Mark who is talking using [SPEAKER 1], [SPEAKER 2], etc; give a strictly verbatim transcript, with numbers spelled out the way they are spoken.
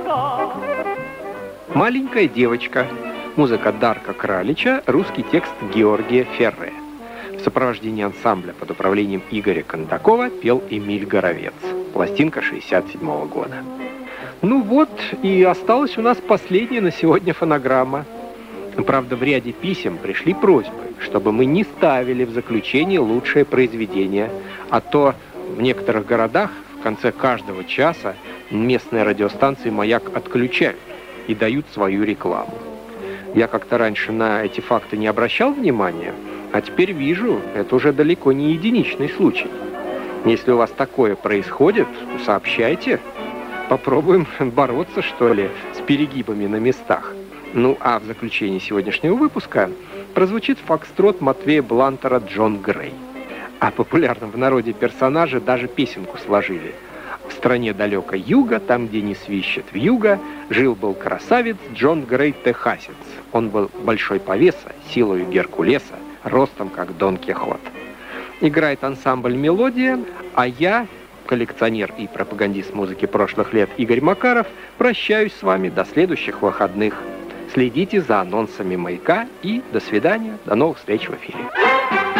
[SPEAKER 1] Маленькая девочка. Музыка Дарка Кралича, русский текст Георгия Ферре. В сопровождении ансамбля под управлением Игоря Кондакова пел Эмиль Горовец. Пластинка шестьдесят седьмого года. Ну вот, и осталась у нас последняя на сегодня фонограмма. Правда, в ряде писем пришли просьбы, чтобы мы не ставили в заключение лучшее произведение, а то в некоторых городах в конце каждого часа местные радиостанции «Маяк» отключают и дают свою рекламу. Я как-то раньше на эти факты не обращал внимания, а теперь вижу, это уже далеко не единичный случай. Если у вас такое происходит, сообщайте. Попробуем бороться, что ли, с перегибами на местах. Ну, а в заключении сегодняшнего выпуска прозвучит фокстрот Матвея Блантера «Джон Грей». О популярном в народе персонаже даже песенку сложили. В стране далекой юга, там, где не свищет вьюга, жил-был красавец Джон Грей техасец. Он был большой повеса, силою Геркулеса, ростом как Дон Кихот. Играет ансамбль «Мелодия», а я, коллекционер и пропагандист музыки прошлых лет Игорь Макаров, прощаюсь с вами до следующих выходных. Следите за анонсами «Маяка» и до свидания, до новых встреч в эфире.